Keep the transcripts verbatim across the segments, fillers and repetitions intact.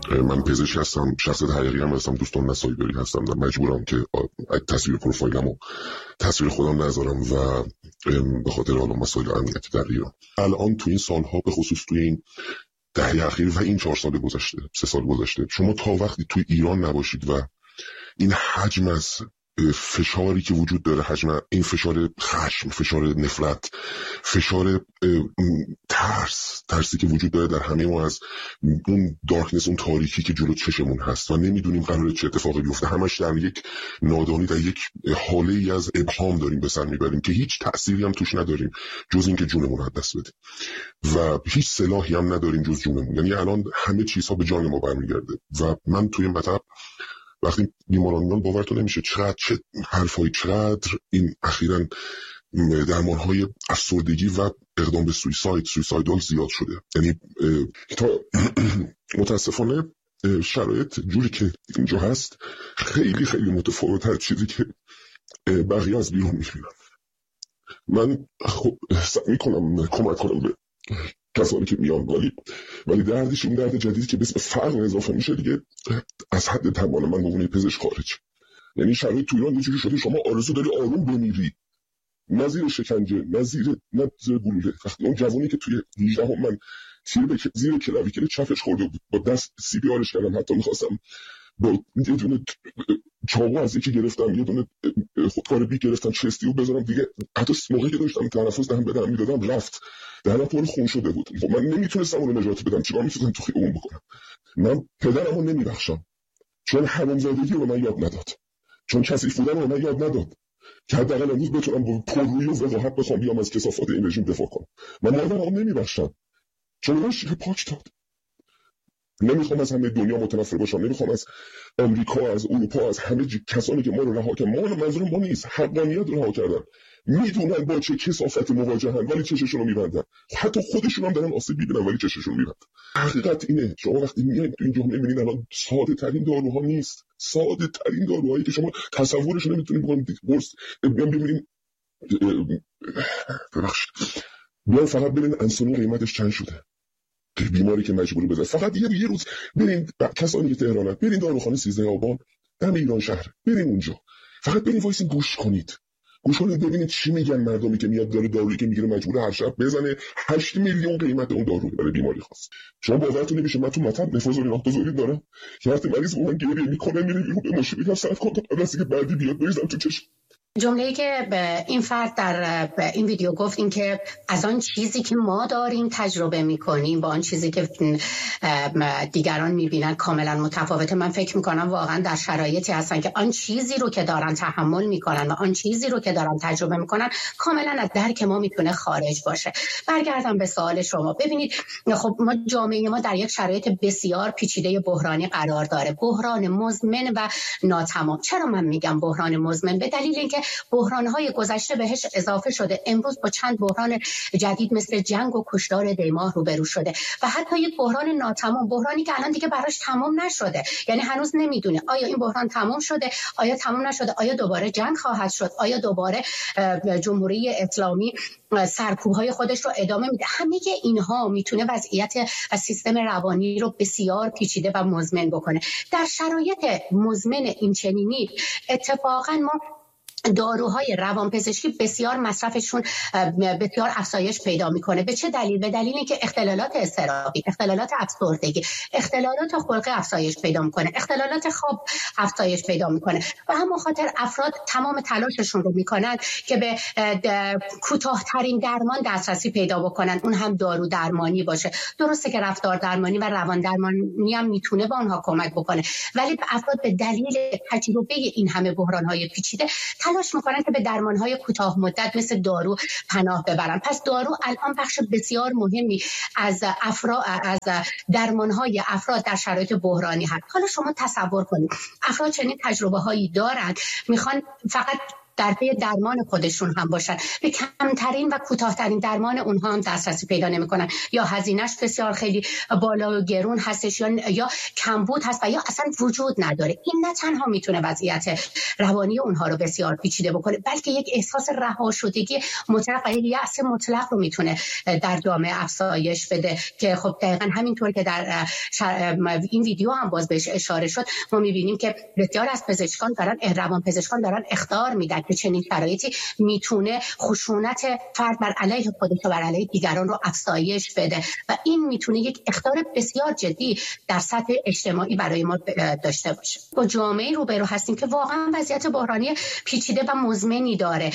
من پزشک هستم، شخصیت حقیقی هم هستم، دوستان نسایبری هستم و مجبورم که تصویر پروفایلم و تصویر خودم نذارم و به خاطر حالا مسائل امنیتی در ایران. الان تو این سالها به خصوص توی این دهه اخیر و این چهار سال گذشته، سه سال گذشته، شما تا وقتی توی ایران نباشید و این حجم از فشاری که وجود داره، حجم این فشار خشم، فشار نفرت، فشار ترس، ترسی که وجود داره در همه ما از اون دارکنس، اون تاریکی که جلو چشمون هست و نمیدونیم قراره چه اتفاقی بیفته، همش در یک نادانی، در یک حاله ای از ابهام داریم به سر میبریم که هیچ تأثیری هم توش نداریم جز این که جونمون از دست بدیم و هیچ سلاحی هم نداریم جز جونمون. یعنی الان همه چیزها به جان ما برمیگرده و من توی مطب وقتی بیماران میان باورتون نمیشه چقدر چه حرفایی، چقدر این اخیراً درمانهای افسردگی و اقدام به سویساید سویسایدال زیاد شده. یعنی تا متاسفانه شرایط جوری که اینجا هست خیلی خیلی متفاوت از چیزی که بقیه از بیرون میبینن. من خب سعی میکنم کمک کنم به کسانی که میان، ولی ولی دردش اون درد جدیدی که به اسم فقر اضافه میشه دیگه از حد توان من به عنوان پزشک خارج. یعنی شرایط تو ایران یه جوری شده شما آرزو داری آروم بمیری، نه زیر شکنجه، نه زیر نه زیر گلوله. وقتی اون جوانی که توی هجده هم من تیر به زیر کلاویکر چپش خورده بود، با دست سی پی آرش کردم، حتی میخواستم با یه دونه چاقو از یکی گرفتم، یه دونه خودکار بی گرفتم چستی و بذارم دیگه، حتی موقعی که داشتم تنفس دهم بدم میدادم رفت دهنم پر خون شده بود. خب من نمیتونستم اون نجات بدم، چیکار میتونستم تو خیابون بکنم؟ من پدرمو نمیبخشم چون حرامزادگی رو من یاد نداد، چون کثیف بودن رو من یاد نداد که حداقل امروز بتونم با پررویی و وقاحت بخوام بیام از کثافات این رژیم دفاع کنم. من مادرمو نمیبخشم چون من شیر پاک داد. نمیخوام از همه دنیا متنفر باشم، نمیخوام از امریکا، از اروپا، از همه کسانی که ما رو رها کردن، ما رو منظور ما نیست، حقانیت رو رها کردن، میدونن با چه کثافت مواجهن ولی چششون رو میبندن، حتی خودشون هم دارن آسیب میبینن ولی چششون میبندن. حقیقت اینه. شما وقتی میایید تو این جمله میبینید الان ساده ترین داروها نیست، ساده ترین داروهایی که شما تصورش نمیتونید بکنید. قرص بیان ببینید، ببخشید، بیان فقط ببینید انسولین قیمتش چند شده، بیماری که مجبور بده فقط یه یه روز برین کسانی که تهرانن، برین داروخانه سیزده آبان دم ایران شهر، برین اونجا، فقط برین وایسین گوش کنید، گوش کنید ببینید چی میگن مردمی که میاد داره دارویی که میگیره مجبور هر شب بزنه هشت میلیون قیمت اون دارو برای بیماری خاص. شما باورتون نمیشه من تو مطب نفوذ و بزرگی دارم که وقتی مریض من گریه میکنه میره بیرون به ماشین میگم صرف کن تا قبل که بعدی بیاد بریزم تو چشم. جمله‌ای که به این فرد در این ویدیو گفت این که از آن چیزی که ما داریم تجربه می‌کنیم با آن چیزی که دیگران می‌بینن کاملا متفاوته. من فکر می‌کنم واقعا در شرایطی هستن که آن چیزی رو که دارن تحمل می‌کنن و آن چیزی رو که دارن تجربه می‌کنن کاملا از درک ما میتونه خارج باشه. برگردم به سوال شما. ببینید خب ما جامعه ما در یک شرایط بسیار پیچیده بحرانی قرار داره، بحران مزمن و ناتمام. چرا من میگم بحران مزمن؟ به دلیل اینکه بحران‌های گذشته بهش اضافه شده، امروز با چند بحران جدید مثل جنگ و کشتار دیماه روبرو شده و حتی یک بحران ناتمام، بحرانی که الان دیگه براش تمام نشده، یعنی هنوز نمیدونه آیا این بحران تمام شده، آیا تمام نشده، آیا دوباره جنگ خواهد شد، آیا دوباره جمهوری اسلامی سرکوب‌های خودش رو ادامه میده. همه اینها میتونه وضعیت و سیستم روانی رو بسیار پیچیده و مزمن بکنه. در شرایط مزمن این چنینی اتفاقا ما داروهای روانپزشکی بسیار مصرفشون بسیار افزایش پیدا میکنه. به چه دلیل؟ به دلیل اینکه اختلالات اضطرابی، اختلالات افسردگی، اختلالات خلقی افزایش پیدا میکنه، اختلالات خواب افزایش پیدا میکنه و همون خاطر افراد تمام تلاششون رو میکنن که به کوتاه‌ترین درمان دسترسی پیدا بکنن، اون هم دارو درمانی باشه. درسته که رفتار درمانی و روان درمانی هم میتونه به اونها کمک بکنه، ولی افراد به دلیل تجربه این همه بحران‌های پیچیده تلاش میکنن که به درمانهای کوتاه مدت مثل دارو پناه ببرن. پس دارو الان بخش بسیار مهمی از افراد از درمانهای افراد در شرایط بحرانی هست. حالا شما تصور کنید افراد چنین تجربه هایی دارند، میخوان فقط در پی درمان خودشون هم باشن، به کمترین و کوتاه‌ترین درمان اونها هم دسترسی پیدا نمی‌کنن، یا هزینه‌اش بسیار خیلی بالا و گرون هستش، یا یا کمبود هست و یا اصلا وجود نداره. این نه تنها میتونه وضعیت روانی اونها رو بسیار پیچیده بکنه، بلکه یک احساس رها شدگی مطلق و یک یأس مطلق رو میتونه در جامعه افزایش بده که خب دقیقاً همینطور که در این ویدیو هم باز بهش اشاره شد، ما میبینیم که بسیار از پزشکان دارن روان پزشکان دارن اخطار میدن که چنین شرایطی میتونه خشونت فرد بر علیه خودش و بر علیه دیگران رو افزایش بده و این میتونه یک اخطار بسیار جدی در سطح اجتماعی برای ما داشته باشه. با جامعه روبرو هستیم که واقعا وضعیت بحرانی پیچیده و مزمنی داره.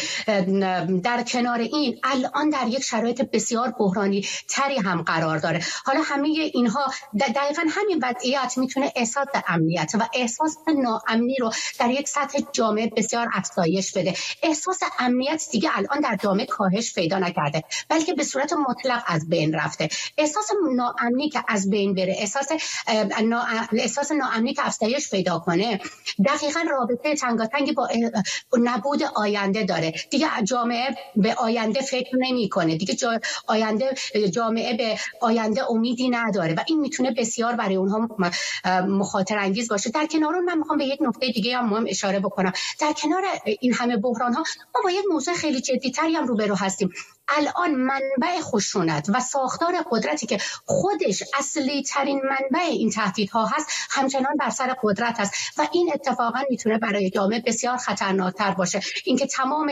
در کنار این الان در یک شرایط بسیار بحرانی تری هم قرار داره. حالا همه اینها دقیقاً همین وضعیت میتونه احساس امنیت و احساس ناامنی رو در یک سطح جامعه بسیار افزایش بده. احساس امنیت دیگه الان در جامعه کاهش پیدا نکرده، بلکه به صورت مطلق از بین رفته. احساس ناامنی که از بین بره، احساس نا... احساس ناامنی که افزایش پیدا کنه، دقیقاً رابطه تنگاتنگی با نبود آینده داره. دیگه جامعه به آینده فکر نمی‌کنه، دیگه جا... آینده جامعه به آینده امیدی نداره و این میتونه بسیار برای اونها مخاطر انگیز باشه. در کنار اون من میخوام به یک نکته دیگه هم مهم اشاره بکنم. در کنار این همه بحران ها ما با یک موضوع خیلی جدی تری هم روبرو هستیم. الان منبع خشونت و ساختار قدرتی که خودش اصلی ترین منبع این تهدیدها هست همچنان بر سر قدرت است و این اتفاقا میتونه برای جامعه بسیار خطرناکتر باشه. اینکه تمام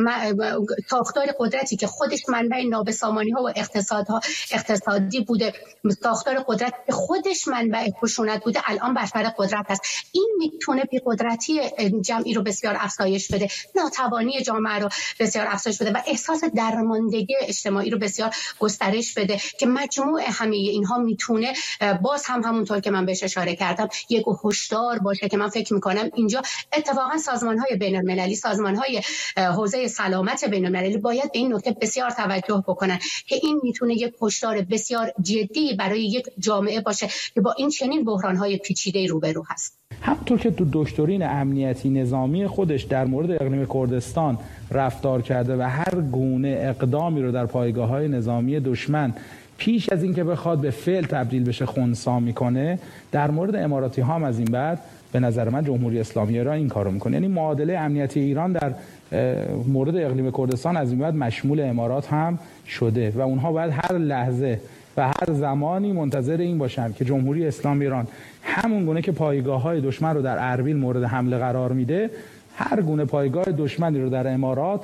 ساختار قدرتی که خودش منبع نابسامانی ها و اقتصادها اقتصادی بوده، ساختار قدرت که خودش منبع خشونت بوده، الان بر سر قدرت است. این میتونه بی‌قدرتی جمعی رو بسیار افزایش بده، ناتوانی جامعه رو بسیار افزایش بده و احساس درماندگی اجتماعی رو بسیار گسترش بده که مجموع همه اینها میتونه باز هم همونطور که من بهش اشاره کردم یک هشدار باشه که من فکر میکنم اینجا اتفاقا سازمان‌های بین‌المللی، سازمان‌های حوزه سلامت بین‌المللی باید به این نکته بسیار توجه بکنن که این میتونه یک هشدار بسیار جدی برای یک جامعه باشه که با این چنین بحران‌های پیچیده روبرو هست. همونطور که تو دکترین امنیتی نظامی خودش در مورد اقلیم کردستان رفتار کرده و هر گونه اقدامی رو در پایگاه‌های نظامی دشمن پیش از اینکه بخواد به فعل تبدیل بشه خنثی میکنه، در مورد اماراتی ها هم از این بعد به نظر من جمهوری اسلامی ایران این کارو میکنه. یعنی معادله امنیتی ایران در مورد اقلیم کردستان از این بعد مشمول امارات هم شده و اونها باید هر لحظه و هر زمانی منتظر این باشن که جمهوری اسلامی ایران همون گونه که پایگاه‌های دشمن رو در اربیل مورد حمله قرار میده، هر گونه پایگاه دشمنی رو در امارات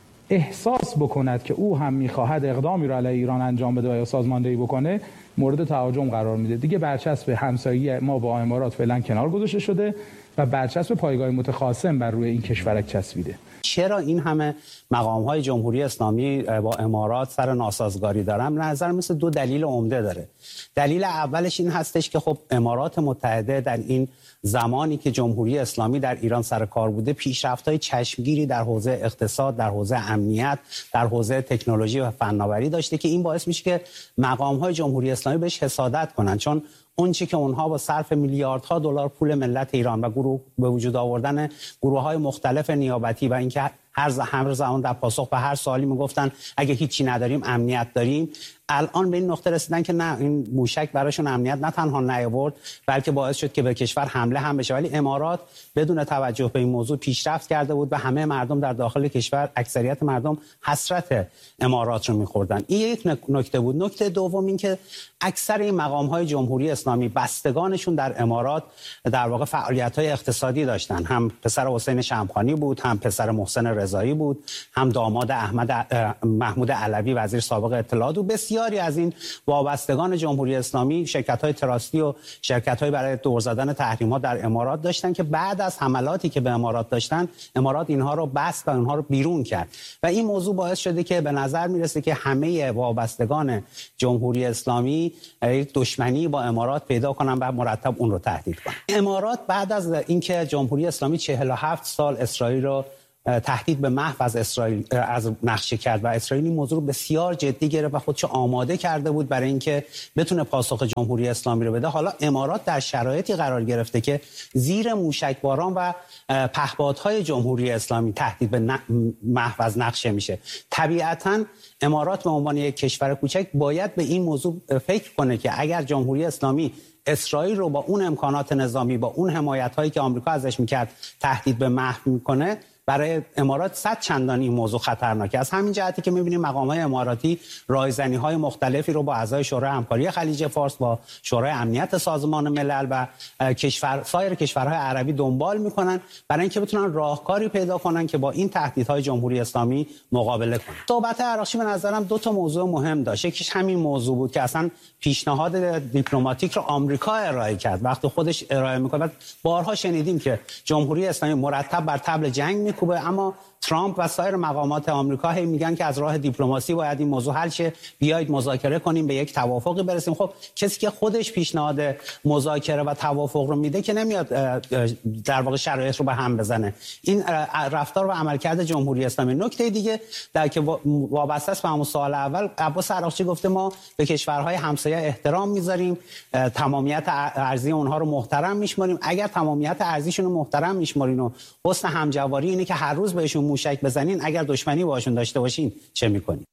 احساس بکند که او هم میخواهد اقدامی رو علیه ایران انجام بده و یا سازماندهی بکنه، مورد تهاجم قرار میده. دیگه برچسب همسایگی ما با امارات فعلا کنار گذاشته شده و برچسب پایگاه متخاصم بر روی این کشورک چسبیده. چرا این همه مقام‌های جمهوری اسلامی با امارات سر ناسازگاری دارن؟ به نظر مثل دو دلیل عمده داره. دلیل اولش این هستش که خب امارات متحده در این زمانی که جمهوری اسلامی در ایران سر کار بوده پیشرفت‌های چشمگیری در حوزه اقتصاد، در حوزه امنیت، در حوزه تکنولوژی و فناوری داشته که این باعث میشه که مقام‌های جمهوری اسلامی بهش حسادت کنن، چون اون چی که اونها با صرف میلیاردها دلار پول ملت ایران و گروه به وجود آوردن گروه‌های مختلف نیابتی و اینکه هر هر زمان در پاسخ به هر سوالی میگفتن اگه هیچی نداریم امنیت داریم، الان به این نقطه رسیدن که نه، این موشک براشون امنیت نه تنها نیاورد بلکه باعث شد که به کشور حمله هم بشه. ولی امارات بدون توجه به این موضوع پیشرفت کرده بود و همه مردم در داخل کشور، اکثریت مردم حسرت امارات رو می‌خوردن. این یک نکته بود. نکته دوم این که اکثر این مقام‌های جمهوری اسلامی بستگانشون در امارات در واقع فعالیت‌های اقتصادی داشتن. هم پسر حسین شمخانی بود، هم پسر محسن رضایی بود، هم داماد احمد محمود علوی وزیر سابق اطلاعات و بسیاری از این وابستگان جمهوری اسلامی شرکت‌های تراستی و شرکت‌های برای دور زدن تحریم‌ها در امارات داشتن که بعد از حملاتی که به امارات داشتن، امارات اینها رو بست و اونها رو بیرون کرد و این موضوع باعث شده که به نظر میرسه که همه وابستگان جمهوری اسلامی دشمنی با امارات پیدا کنن و مرتب اون رو تهدید کنن. امارات بعد از اینکه جمهوری اسلامی چهل و هفت سال اسرائیل رو تهدید به محو از اسرائیل از نقشه کرد و اسرائیل این موضوع رو بسیار جدی گرفت و خودشو آماده کرده بود برای اینکه بتونه پاسخ جمهوری اسلامی رو بده. حالا امارات در شرایطی قرار گرفته که زیر موشکباران و پهپادهای جمهوری اسلامی تهدید به محو از نقشه میشه. طبیعتاً امارات به عنوان یک کشور کوچک باید به این موضوع فکر کنه که اگر جمهوری اسلامی اسرائیل رو با اون امکانات نظامی، با اون حمایت‌هایی که آمریکا ازش میکرد تهدید به محو میکنه، برای امارات صد چندان این موضوع خطرناکه. از همین جهتی که می‌بینیم مقام‌های اماراتی رایزنی‌های مختلفی رو با اعضای شورای همکاری خلیج فارس، با شورای امنیت سازمان ملل و کشور سایر کشورهای عربی دنبال می‌کنن برای اینکه بتونن راهکاری پیدا کنن که با این تهدیدهای جمهوری اسلامی مقابله کنن. صحبت عراقچی به نظرم دو تا موضوع مهم داشت. یکیش همین موضوع بود که اصلا پیشنهاد دیپلماتیک رو آمریکا ارائه کرد. وقتی خودش ارائه می‌کنه، بارها شنیدیم که جمهوری اسلامی مرتب بر طبل جنگ خوبه، اما ترامپ و سایر مقامات آمریکا هی میگن که از راه دیپلماسی باید این موضوع حل شه، بیایید مذاکره کنیم، به یک توافقی برسیم. خب کسی که خودش پیشنهاد مذاکره و توافق رو میده که نمیاد در واقع شرایط رو به هم بزنه. این رفتار و عملکرد جمهوری اسلامی. نکته دیگه در که وابسته است به همون سوال اول، عباس عراقچی گفته ما به کشورهای همسایه احترام میذاریم، تمامیت ارضی اونها رو محترم میشماریم. اگر تمامیت ارضیشون رو محترم میشمارین و حسن همجواری اینه که هر روز بهشون موشک بزنین، اگر دشمنی باشون داشته باشین چه میکنین؟